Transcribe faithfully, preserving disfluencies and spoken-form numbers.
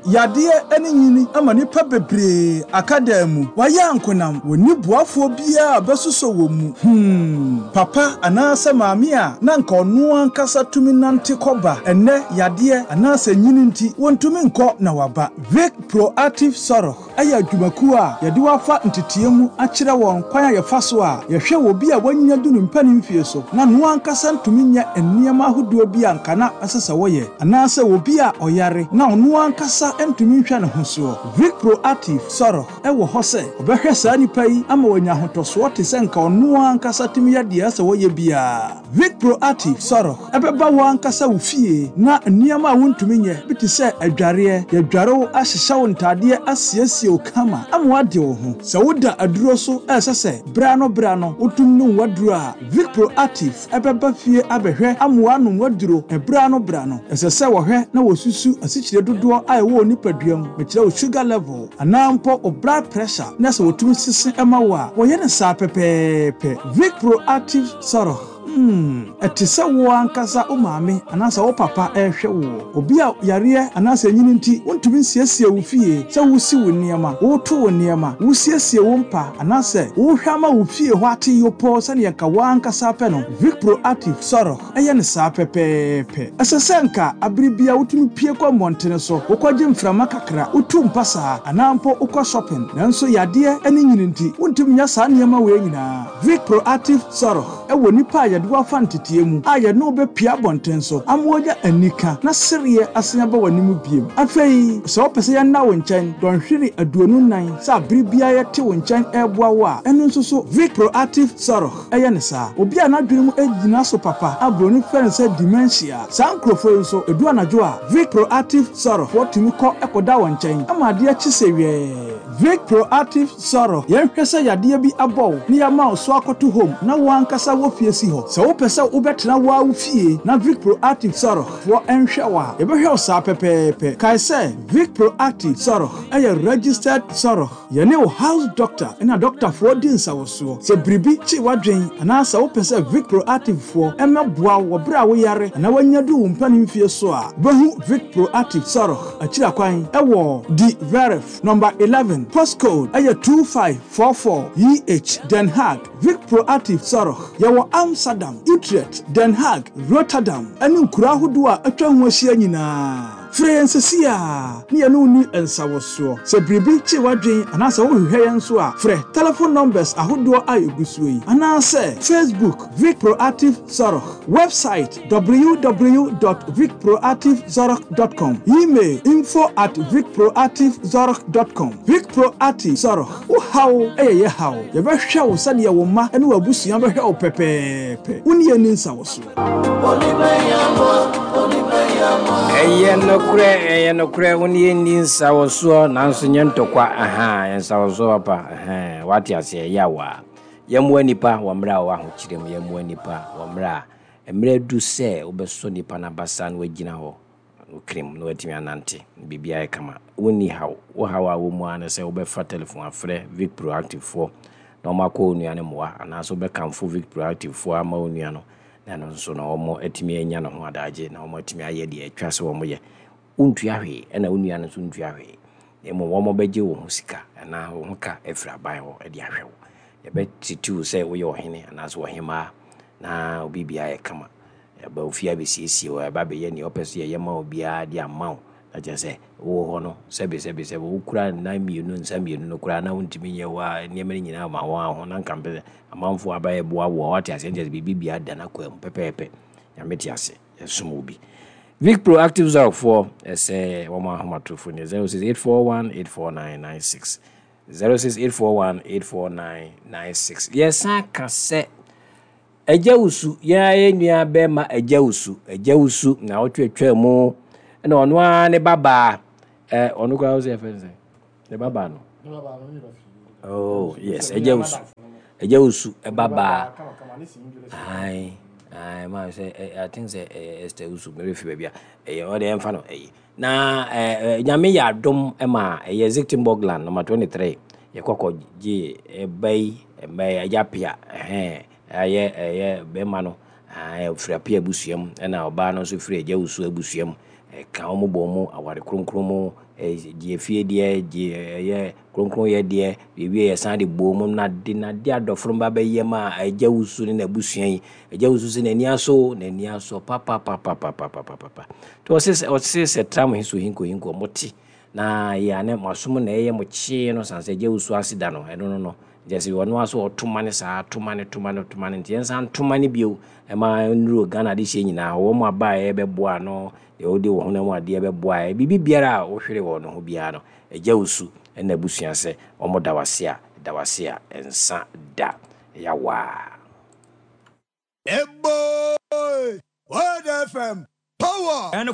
yade ene nyini ama nipa bebre akademu waya ankonam woni boafo bia besuso wo mu hmm papa anasa maami a na nka ono ankasa tumi nante koba enne yade anasa nyini nti wontumi nko na waba Vic Proactive Sorrow aya dwumaku a yade wafa ntetiemu akire won kwan yefa so a yehwe wo bia wanya dunu mpani mfie so na no ankasa ntumi nya enniema hodo bia nkana asesa woye anasa wo bia oyare na ono ankasa ntumi nhwa ne ho so Vic Proactive Sorrow ewo hose obehwe saa nipa yi ama wanya hotoso te se nka ono ankasa tumi yade asa woye bia Vic Proactive Sorrow ebeba wo ankasa wo fie na enniema a wontumi nye biti se adware ya dwaro ahyehya wo ntade asiesie o kama ama wade wo ho se woda aduro so esese bra no bra no wotum no waduro a Vic Proactive ebeba fie abehwe amwa no waduro ebra no bra no esese wo hwe na wosusu asikyire dodo a ewo nipaduam mekire wo sugar level anampo o blood pressure na se wotum sisi ema wo a wo ye ne sa pepepe Vic Proactive Sorrow Hmm, etisa wo ankasa o maame anasa wo papa ehwe wo obi a yare anasa nyini nti wontumi nsiesie wo fie se wo si wo niema wo to wo niema wo siesie wo mpa anasa wo hwama wo fie ho ate yopo se ne ka wo ankasa pe no Vic Proactive Sorrow eye ne sa pepepe asesenka abribia wotumi pie kwa montene so wokwaje mframa kakra wotu mpasa anampo ukwa shopping nanso yade ene nyini nti wontumi nya sa niema we nyina Vic Proactive Sorrow ewo nipa ya dwa fantetiemu aya no be pia bontenso amwoja anika na serie asenya ba wanimu biem afei so pese ya na wonchen don hwiri aduonu nan sa bribia ya te wonchen eboa wa enu nso so Vic Proactive Sorrow eye ne sa obi a na dwene mu ejina so papa abroni fense dementia sa nkrofo nso edu anajo a Vic Proactive Sorrow wotumi ko ekoda wonchen amade a chisewie Vic Proactive Sorrow yen hwese yade bi abon ni ya ma so akoto home na wo ankasa wo fiesi ho so wo pese wo betra wa wo fie na Vic Proactive Sorrow wo enhwe wa ye behwe sa pepepe kai se Vic Proactive Sorrow aya registered Sorrow ye ne wo house doctor na doctor for din sa wo so se bribi chi wadwen anasa wo pese Vic Proactive for emeboa wo bra wo yare na wanya du wo mpani mfie so a behu Vic Proactive Sorrow akira kwan ewo di verif number eleven postcode aya two five four four E H Den Haag Vic Proactive Sorrow ye wo Amsterdam, Utrecht, Den Haag, Rotterdam, eni nkura hodo a atwa ho ahia nyina. Francesia, ni anu ni ensawoso. Se bribi chi wadwen anasa wo hwehwe yenso a frɛ telephone numbers ahodo a egusuo yi. Anase Facebook Vic Proactive Sorrow, website w w w dot vic proactive sorrow dot com, email info at vic proactive sorrow dot com. Vic Proactive Sorrow, wo hawo eye hawo. Ye behwe wo sade wo ma ene wabusua behwe wo pepepe. Woni ani ensawoso. Eye no kure eye no kure woni ani ensawoso nanso nyentokwa aha ensawoso papa aha wati ase yawa yemwa nipa wamra wa hokyirem yemwa nipa wamra emre du se obeso nipa na basa no agina ho okrim no atimi anante bibia e kama woni hawo wo hawa wo mu an se obefa telephone afre Vic Proactive for no makọ onua ne moa anaso be kamfo Vic Proactive for ama onua no na no so no omo atimi anya no ho adaje na omo atimi aye de atwa se omo ye untua hwe na onua no so untua hwe emo omo beje wo ho sika na wo ho ka efra ban ho e de ahwe wo ye be titu se wo ye ohene anaso wo hema na obibia e kama ya ba ofia be siesie wo ba be ye ni opeso ye ma obia de amawo na je se wo ho no sebe sebe sebe wo kura na mienu nsa mienu no kura na wontimi ye wa niema nyina ma wo ho na nkampe amanfo abaye boa wo wati ase nje bibia da na kwa pepepe ya meti ase yesumo bi Vic Proactive Sorrow for ese wo ma homatrofo ne zero six eight four one eight four nine nine six zero six eight four one eight four nine nine six. Yes, I can say Ejausu, ya enua be ma Ejausu, Ejausu na otwetwa mu na ono a ne baba eh ono kwa ose fense. Ne baba no. Ne baba no. Oh, yes, Ejausu. Ejausu e baba. Ai, ai ma say I think say Esther Usu me refi bia. Eh o de emfa no eh. Na eh nyame ya dom e ma eh Zickenborgland number twenty-three. Ye kokko ji e bai e bai ajapia eh aye aye be ma no ah ofra pia busuam na oba no so firi Ejausu abusuam ka omo bo mu aware kronkron mu die fie die ye kronkron ye die bibi ye san de bo mu na de na de adofro ba be ye ma agya wusu ne na busuan yi agya wusu se na ni aso na ni aso papa papa papa papa papa to se o se se tram hiso hinko hinko moti na ya ne masom na ye mo chi no san se agya wusu asida no e no no no jesi wono aso otomane sa tomane tomane tomane ntiensan tomane bio e ma nru Ghana de hye nyina wo mo aba e be boa no de odi wo hono mo ade be boa e bibi biara wo hwere wo no ho bia no agya wusu e na busua se omo dawase a dawase a ensa da yawa Ebo What F M Power